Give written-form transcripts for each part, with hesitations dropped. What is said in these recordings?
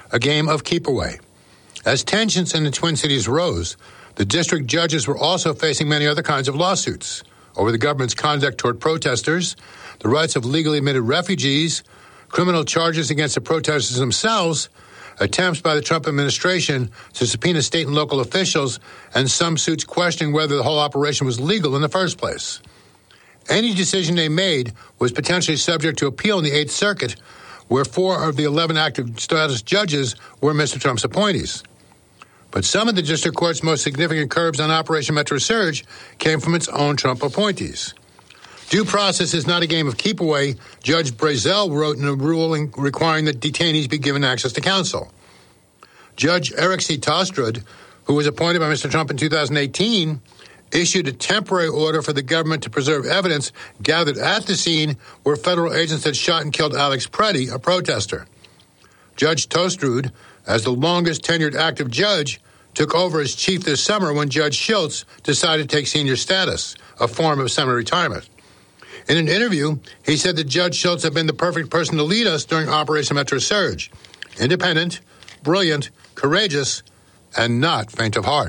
a game of keep away. As tensions in the Twin Cities rose, the district judges were also facing many other kinds of lawsuits over the government's conduct toward protesters, the rights of legally admitted refugees, criminal charges against the protesters themselves, attempts by the Trump administration to subpoena state and local officials, and some suits questioning whether the whole operation was legal in the first place. Any decision they made was potentially subject to appeal in the Eighth Circuit, where 4 of the 11 active status judges were Mr. Trump's appointees. But some of the district court's most significant curbs on Operation Metro Surge came from its own Trump appointees. Due process is not a game of keep away, Judge Brazel wrote in a ruling requiring that detainees be given access to counsel. Judge Eric C. Tostrud, who was appointed by Mr. Trump in 2018, issued a temporary order for the government to preserve evidence gathered at the scene where federal agents had shot and killed Alex Preddy, a protester. Judge Tostrud, as the longest tenured active judge, took over as chief this summer when Judge Schultz decided to take senior status, a form of semi-retirement. In an interview, he said that Judge Schultz had been the perfect person to lead us during Operation Metro Surge. Independent, brilliant, courageous, and not faint of heart.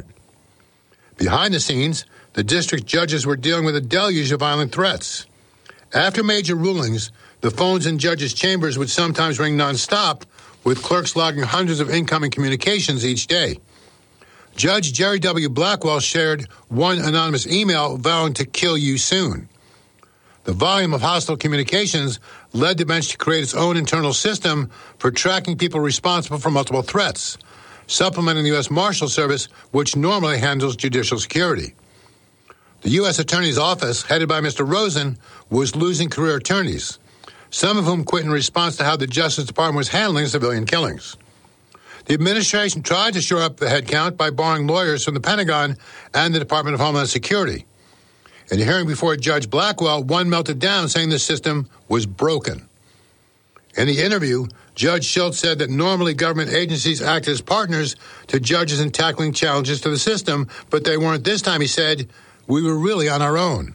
Behind the scenes, the district judges were dealing with a deluge of violent threats. After major rulings, the phones in judges' chambers would sometimes ring nonstop, with clerks logging hundreds of incoming communications each day. Judge Jerry W. Blackwell shared one anonymous email vowing to kill you soon. The volume of hostile communications led the bench to create its own internal system for tracking people responsible for multiple threats, supplementing the U.S. Marshal Service, which normally handles judicial security. The U.S. Attorney's Office, headed by Mr. Rosen, was losing career attorneys, some of whom quit in response to how the Justice Department was handling civilian killings. The administration tried to shore up the headcount by borrowing lawyers from the Pentagon and the Department of Homeland Security. In a hearing before Judge Blackwell, one melted down, saying the system was broken. In the interview, Judge Schultz said that normally government agencies act as partners to judges in tackling challenges to the system, but they weren't this time. He said, "We were really on our own."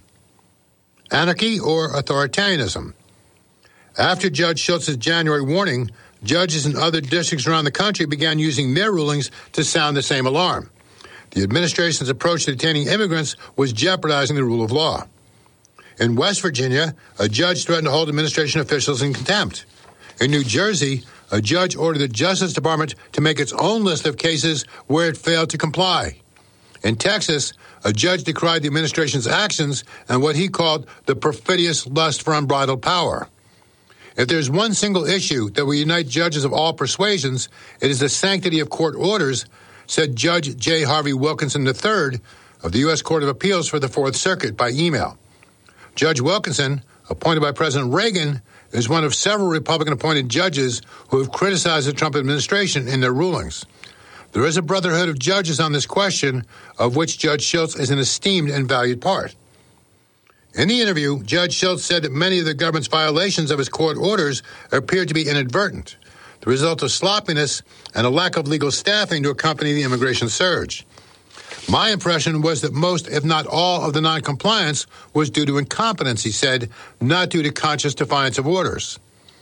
Anarchy or authoritarianism? After Judge Schultz's January warning, judges in other districts around the country began using their rulings to sound the same alarm. The administration's approach to detaining immigrants was jeopardizing the rule of law. In West Virginia, a judge threatened to hold administration officials in contempt. In New Jersey, a judge ordered the Justice Department to make its own list of cases where it failed to comply. In Texas, a judge decried the administration's actions and what he called the perfidious lust for unbridled power. If there's one single issue that will unite judges of all persuasions, it is the sanctity of court orders, said Judge J. Harvey Wilkinson III of the U.S. Court of Appeals for the Fourth Circuit by email. Judge Wilkinson, appointed by President Reagan, is one of several Republican-appointed judges who have criticized the Trump administration in their rulings. There is a brotherhood of judges on this question, of which Judge Schultz is an esteemed and valued part. In the interview, Judge Schultz said that many of the government's violations of his court orders appeared to be inadvertent, the result of sloppiness and a lack of legal staffing to accompany the immigration surge. My impression was that most, if not all, of the noncompliance was due to incompetence, he said, not due to conscious defiance of orders.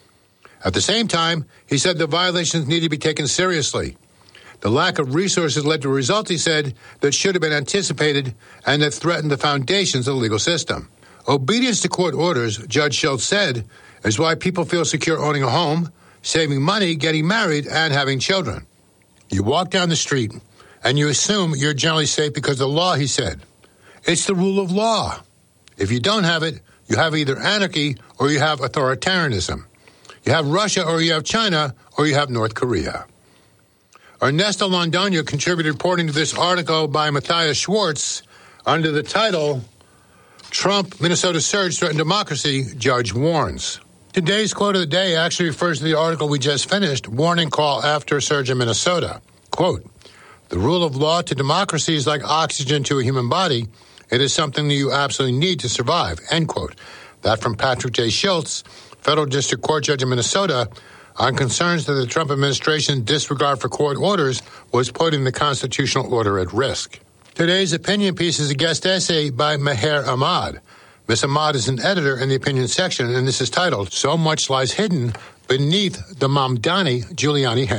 At the same time, he said the violations needed to be taken seriously. The lack of resources led to a result, he said, that should have been anticipated and that threatened the foundations of the legal system. Obedience to court orders, Judge Schultz said, is why people feel secure owning a home, saving money, getting married, and having children. You walk down the street, and you assume you're generally safe because of the law, he said. It's the rule of law. If you don't have it, you have either anarchy or you have authoritarianism. You have Russia or you have China or you have North Korea. Ernesto Londoño contributed reporting to this article by Matthias Schwartz under the title, Trump, Minnesota Surge Threatened Democracy, Judge Warns. Today's quote of the day actually refers to the article we just finished, Warning Call After Surge in Minnesota. Quote, the rule of law to democracy is like oxygen to a human body. It is something that you absolutely need to survive, end quote. That from Patrick J. Schultz, federal district court judge in Minnesota, on concerns that the Trump administration's disregard for court orders was putting the constitutional order at risk. Today's opinion piece is a guest essay by Meher Ahmad. Ms. Ahmad is an editor in the opinion section, and this is titled, So Much Lies Hidden Beneath the Mamdani Giuliani